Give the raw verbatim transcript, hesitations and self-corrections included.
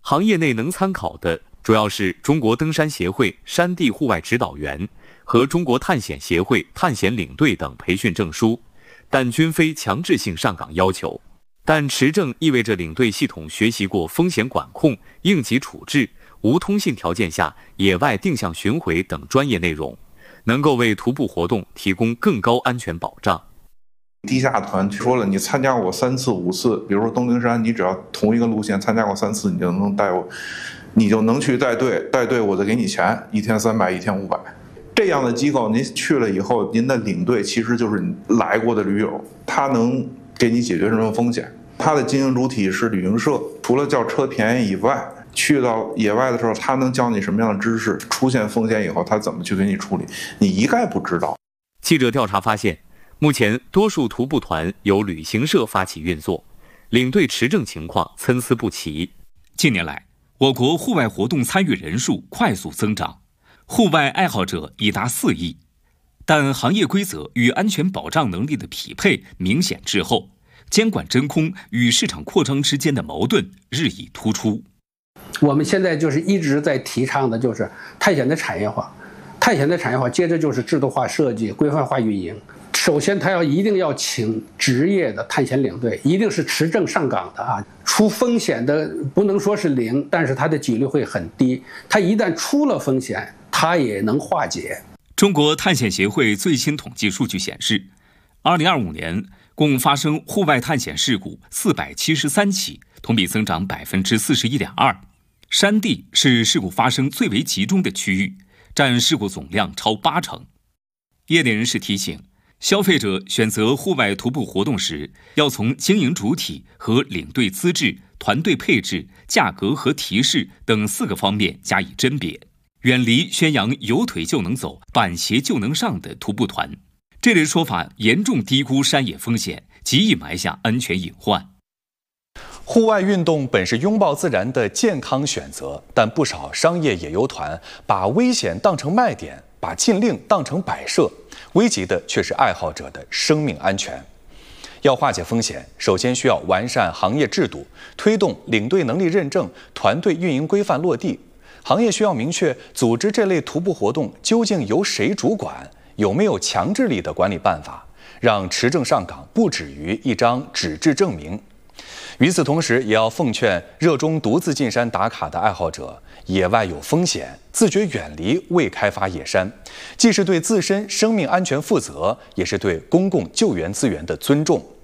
行业内能参考的主要是中国登山协会山地户外指导员和中国探险协会探险领队等培训证书，但均非强制性上岗要求。但持证意味着领队系统学习过风险管控、应急处置、无通信条件下野外定向巡回等专业内容，能够为徒步活动提供更高安全保障。 地下团说了，你参加过三次、五次，比如说东陵山，你只要同一个路线参加过三次，你就能带我，你就能去带队，带队我再给你钱，一天三百，一天五百。这样的机构，您去了以后，您的领队其实就是来过的驴友，他能给你解决什么风险？他的经营主体是旅行社，除了叫车便宜以外，去到野外的时候，他能教你什么样的知识？出现风险以后，他怎么去给你处理？你一概不知道。 记者调查发现，目前多数徒步团由旅行社发起运作，领队持证情况参差不齐。 近年来，我国户外活动参与人数快速增长，户外爱好者已达四亿，但行业规则与安全保障能力的匹配明显滞后，监管真空与市场扩张之间的矛盾日益突出。 我们现在就是一直在提倡的就是探险的产业化，探险的产业化，接着就是制度化设计、规范化运营。首先，他要一定要请职业的探险领队，一定是持证上岗的啊。出风险的不能说是零，但是它的几率会很低。他一旦出了风险，他也能化解。 中国探险协会最新统计数据显示，二零二五年共发生户外探险事故四百七十三起，同比增长百分之四十一点二。山地是事故发生最为集中的区域，占事故总量超八成。业内人士提醒，消费者选择户外徒步活动时，要从经营主体和领队资质、团队配置、价格和提示等四个方面加以甄别，远离宣扬有腿就能走、板鞋就能上的徒步团。这类说法严重低估山野风险，极易埋下安全隐患。 户外运动本是拥抱自然的健康选择，但不少商业野游团把危险当成卖点，把禁令当成摆设，危及的却是爱好者的生命安全。要化解风险，首先需要完善行业制度，推动领队能力认证、团队运营规范落地。行业需要明确组织这类徒步活动究竟由谁主管，有没有强制力的管理办法，让持证上岗不止于一张纸质证明。与此同时，也要奉劝热衷独自进山打卡的爱好者，野外有风险，自觉远离未开发野山，既是对自身生命安全负责，也是对公共救援资源的尊重。